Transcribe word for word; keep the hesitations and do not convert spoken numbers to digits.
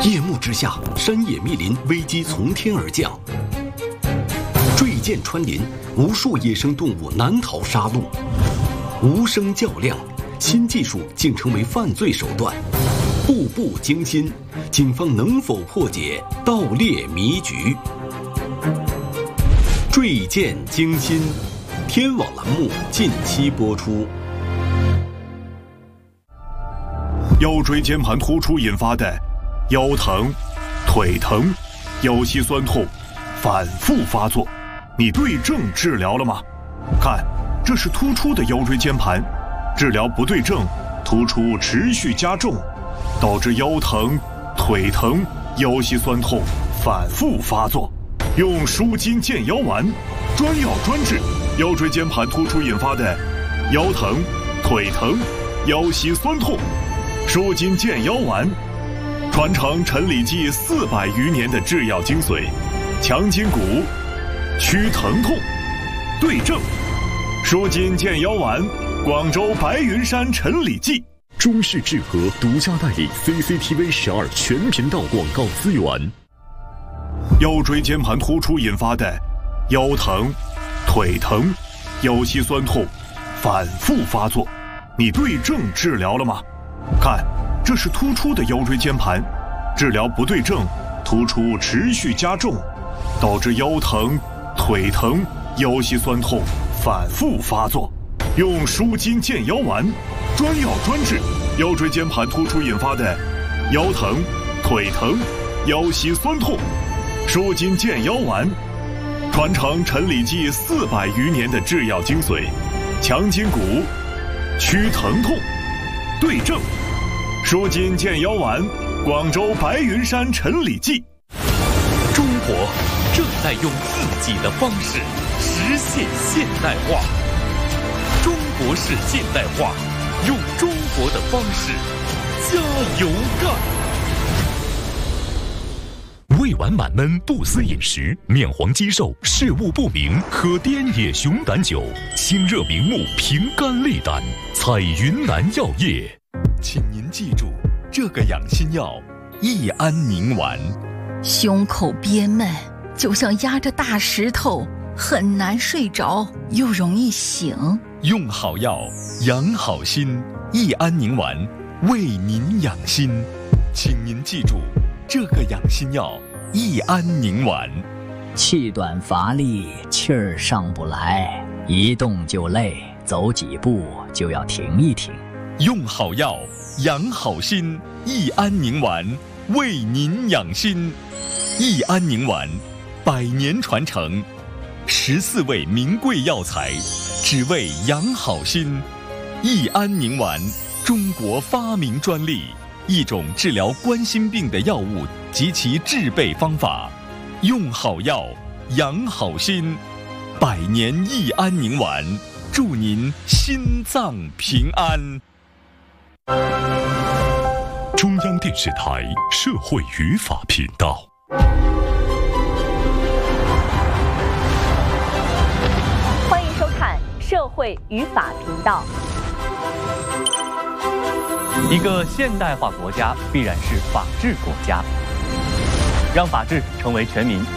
夜幕之下，山野密林，危机从天而降。坠剑穿林，无数野生动物难逃杀戮。无声较量，新技术竟成为犯罪手段。步步惊心，警方能否破解盗猎迷局？坠剑惊心，天网栏目近期播出。 腰椎间盘突出引发的腰疼、腿疼、腰膝酸痛反复发作，你对症治疗了吗？看，这是突出的腰椎间盘，治疗不对症，突出持续加重，导致腰疼、腿疼、腰膝酸痛反复发作。用舒筋健腰丸，专药专治腰椎间盘突出引发的腰疼、腿疼、腰膝酸痛。舒筋健腰丸，传承陈李济四百余年的制药精髓，强筋骨，祛疼痛，对症。舒筋健腰丸，广州白云山陈李济。 中视智和独家代理 C C T V 十二全频道广告资源。 腰椎间盘突出引发的腰疼、腿疼、腰膝酸痛反复发作，你对症治疗了吗？看，这是突出的腰椎间盘，治疗不对症，突出持续加重，导致腰疼、腿疼、腰膝酸痛反复发作。用舒筋健腰丸，专药专治腰椎间盘突出引发的腰疼、腿疼、腰膝酸痛。舒筋健腰丸，传承陈李济四百余年的制药精髓，强筋骨，祛疼痛，对症。舒筋健腰丸，广州白云山陈李济。 中国正在用自己的方式实现现代化。中国式现代化，用中国的方式加油干。胃脘满闷不思饮食，面黄肌瘦，视物不明，喝滇野熊胆酒，清热明目，平肝利胆。彩云南药业。请您记住这个养心药：益安宁丸。 胸口憋闷，就像压着大石头，很难睡着，又容易醒。 用好药，养好心。益安宁丸，为您养心。请您记住这个养心药：益安宁丸。 气短乏力，气儿上不来，一动就累，走几步就要停一停。 用好药，养好心。益安宁丸，为您养心。益安宁丸，百年传承，十四味名贵药材，只为养好心。益安宁丸，中国发明专利，一种治疗冠心病的药物及其制备方法。用好药，养好心。百年益安宁丸，祝您心脏平安。 中央电视台社会语法频道。 欢迎收看社会语法频道。 一个现代化国家必然是法治国家，让法治成为全民